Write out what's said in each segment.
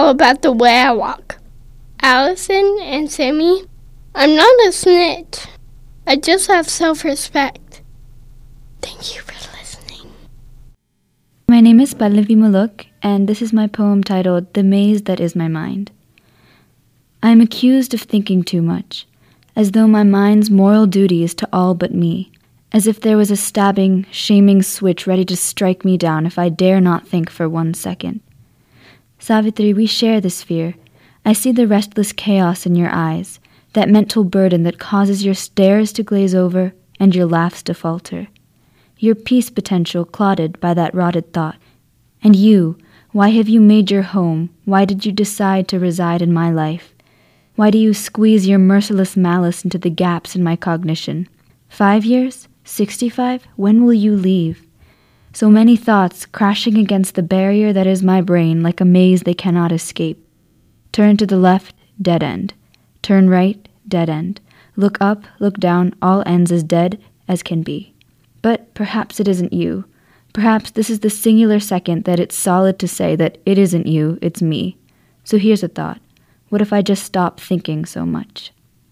all about the way I walk. Allison and Sammy, I'm not a snitch. I just have self-respect. Thank you for listening. My name is Pallavi Muluk, and this is my poem titled The Maze That Is My Mind. I am accused of thinking too much, as though my mind's moral duty is to all but me, as if there was a stabbing, shaming switch ready to strike me down if I dare not think for 1 second. Savitri, we share this fear. I see the restless chaos in your eyes, that mental burden that causes your stares to glaze over and your laughs to falter. Your peace potential clouded by that rotted thought. And you, why have you made your home? Why did you decide to reside in my life? Why do you squeeze your merciless malice into the gaps in my cognition? 5 years? 65? When will you leave? So many thoughts crashing against the barrier that is my brain like a maze they cannot escape. Turn to the left, dead end. Turn right, dead end. Look up, look down, all ends as dead as can be. But perhaps it isn't you. Perhaps this is the singular second that it's solid to say that it isn't you, it's me. So here's a thought. What if I just stop thinking so much?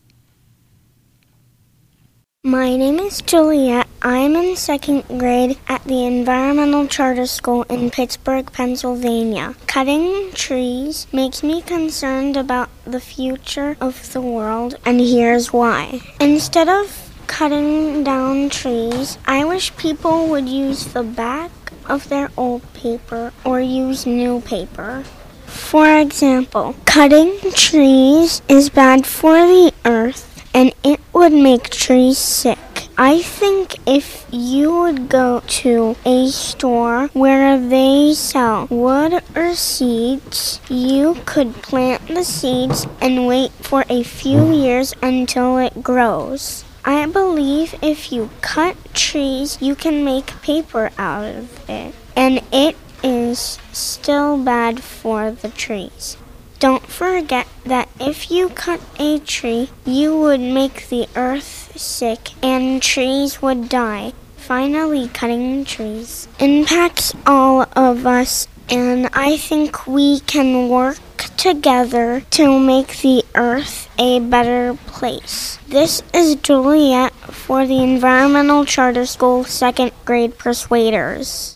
My name is Juliet. I'm in 2nd grade at the Environmental Charter School in Pittsburgh, Pennsylvania. Cutting trees makes me concerned about the future of the world, and here's why. Instead of cutting down trees, I wish people would use the back of their old paper or use new paper. For example, cutting trees is bad for the earth and it would make trees sick. I think if you would go to a store where they sell wood or seeds, you could plant the seeds and wait for a few years until it grows. I believe if you cut trees, you can make paper out of it, and it is still bad for the trees. Don't forget that if you cut a tree, you would make the earth sick and trees would die. Finally, cutting trees impacts all of us, and I think we can work together to make the earth a better place. This is Juliet for the Environmental Charter School 2nd grade Persuaders.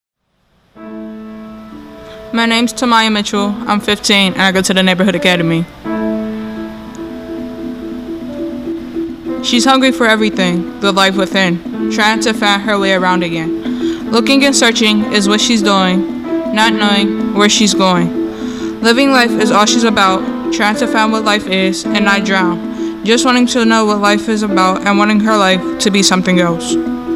My name's Tamaya Mitchell. I'm 15 and I go to the Neighborhood Academy. She's hungry for everything, the life within, trying to find her way around again. Looking and searching is what she's doing, not knowing where she's going. Living life is all she's about, trying to find what life is and not drown. Just wanting to know what life is about and wanting her life to be something else.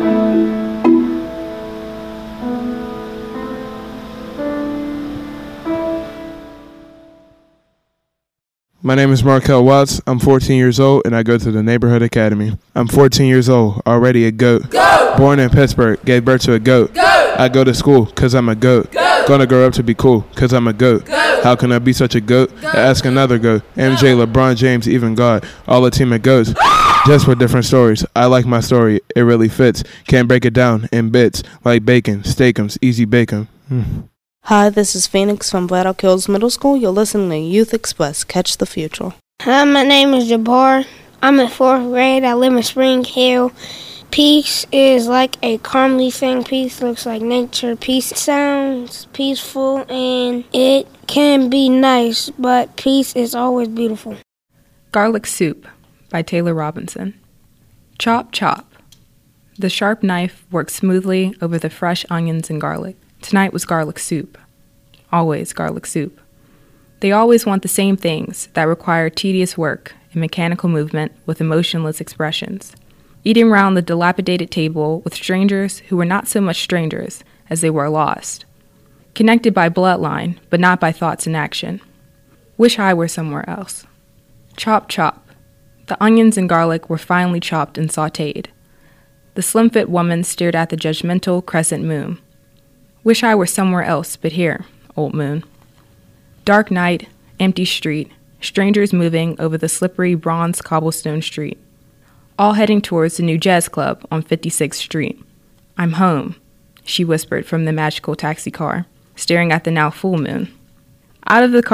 My name is Markel Watts. I'm 14 years old and I go to the Neighborhood Academy. I'm 14 years old, already a goat. Goat! Born in Pittsburgh, gave birth to a goat. Goat! I go to school cause I'm a goat. Goat! Gonna grow up to be cool cause I'm a goat. Goat! How can I be such a goat? Goat! Ask another goat. MJ, LeBron James, even God. All a team of goats. Just for different stories. I like my story. It really fits. Can't break it down in bits. Like bacon, steakums, easy bacon. Hi, this is Phoenix from Black Elk Hills Middle School. You're listening to Youth Express. Catch the future. Hi, my name is Jabbar. I'm in 4th grade. I live in Spring Hill. Peace is like a calmly thing. Peace looks like nature. Peace sounds peaceful and it can be nice, but peace is always beautiful. Garlic Soup by Taylor Robinson. Chop, chop. The sharp knife works smoothly over the fresh onions and garlic. Tonight was garlic soup. Always garlic soup. They always want the same things that require tedious work and mechanical movement with emotionless expressions. Eating round the dilapidated table with strangers who were not so much strangers as they were lost. Connected by bloodline, but not by thoughts and action. Wish I were somewhere else. Chop, chop. The onions and garlic were finely chopped and sautéed. The slim-fit woman stared at the judgmental crescent moon. Wish I were somewhere else but here, old moon. Dark night, empty street, strangers moving over the slippery bronze cobblestone street. All heading towards the new jazz club on 56th Street. I'm home, she whispered from the magical taxi car, staring at the now full moon. Out of the car